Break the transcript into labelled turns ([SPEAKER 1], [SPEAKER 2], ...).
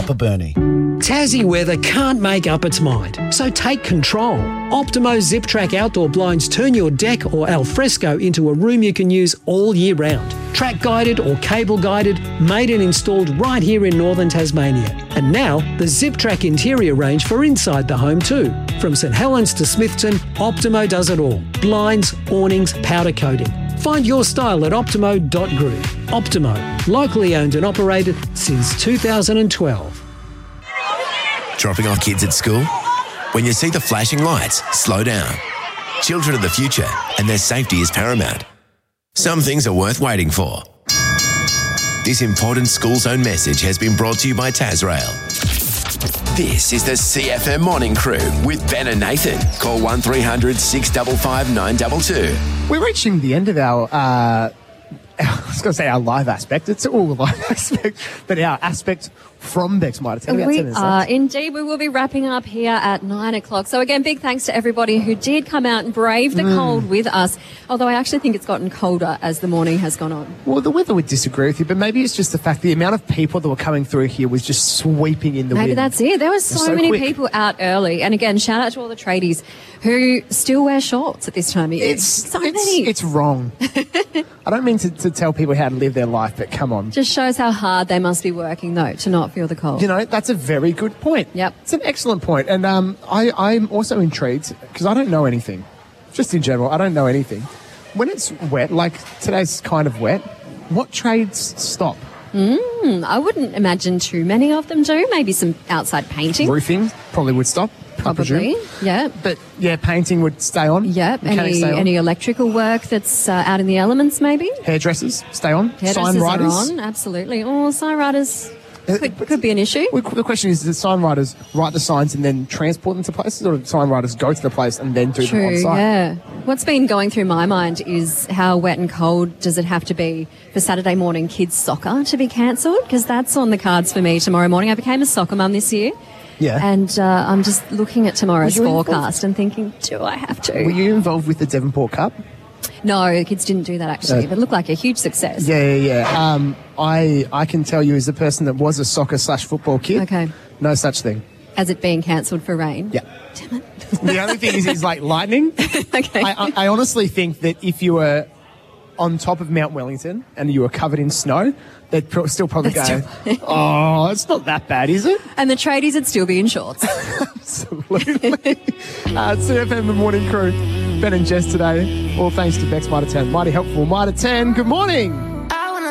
[SPEAKER 1] Upper Burnie.
[SPEAKER 2] Tassie weather can't make up its mind, so take control. Optimo Zip Track outdoor blinds turn your deck or alfresco into a room you can use all year round. Track guided or cable guided, made and installed right here in northern Tasmania. And now, the Zip Track interior range for inside the home too. From St Helens to Smithton, Optimo does it all. Blinds, awnings, powder coating. Find your style at optimo.group. Optimo, locally owned and operated since 2012.
[SPEAKER 3] Dropping off kids at school? When you see the flashing lights, slow down. Children are the future, and their safety is paramount. Some things are worth waiting for. This important school zone message has been brought to you by Tasrail. This is the CFM Morning Crew with Ben and Nathan. Call 1300 655 922.
[SPEAKER 4] We're reaching the end of our, I was going to say our live aspect. It's all live aspect, but our aspect from Bex Mitre 10.
[SPEAKER 5] We are indeed. We will be wrapping up here at 9 o'clock. So again, big thanks to everybody who did come out and brave the cold with us. Although I actually think it's gotten colder as the morning has gone on.
[SPEAKER 4] Well, the weather would disagree with you, but maybe it's just the fact the amount of people that were coming through here was just sweeping in the wind.
[SPEAKER 5] Maybe that's it. There were so many people out early. And again, shout out to all the tradies who still wear shorts at this time of year.
[SPEAKER 4] It's wrong. I don't mean to tell people how to live their life, but come on.
[SPEAKER 5] Just shows how hard they must be working, though, to not feel the cold.
[SPEAKER 4] You know, that's a very good point.
[SPEAKER 5] Yep.
[SPEAKER 4] It's an excellent point. And I'm also intrigued, because I don't know anything. Just in general, I don't know anything. When it's wet, like today's kind of wet, what trades stop?
[SPEAKER 5] I wouldn't imagine too many of them do. Maybe some outside painting.
[SPEAKER 4] Roofing probably would stop.
[SPEAKER 5] Probably, yeah.
[SPEAKER 4] But, yeah, painting would stay on.
[SPEAKER 5] Yep. Any electrical work that's out in the elements, maybe.
[SPEAKER 4] Hairdressers, stay on.
[SPEAKER 5] Sign writers. Are on, absolutely. Oh, sign writers could be an issue.
[SPEAKER 4] The question is, do sign writers write the signs and then transport them to places, or do sign writers go to the place and then do them on site?
[SPEAKER 5] Yeah. What's been going through my mind is how wet and cold does it have to be for Saturday morning kids' soccer to be cancelled? Because that's on the cards for me tomorrow morning. I became a soccer mum this year.
[SPEAKER 4] Yeah.
[SPEAKER 5] And I'm just looking at tomorrow's forecast and thinking, do I have to?
[SPEAKER 4] Were you involved with the Devonport Cup?
[SPEAKER 5] No, the kids didn't do that actually, but it looked like a huge success.
[SPEAKER 4] Yeah. I can tell you as a person that was a soccer/football kid,
[SPEAKER 5] okay,
[SPEAKER 4] no such thing.
[SPEAKER 5] As it being cancelled for rain?
[SPEAKER 4] Yeah.
[SPEAKER 5] Damn it.
[SPEAKER 4] The only thing is like lightning.
[SPEAKER 5] Okay.
[SPEAKER 4] I honestly think that if you were on top of Mount Wellington and you were covered in snow, they'd still probably go, oh, it's not that bad, is it?
[SPEAKER 5] And the tradies would still be in shorts.
[SPEAKER 4] Absolutely. CFM, the morning crew, Ben and Jess today, all thanks to Bex Mitre 10. Mighty helpful, Mitre 10, good morning.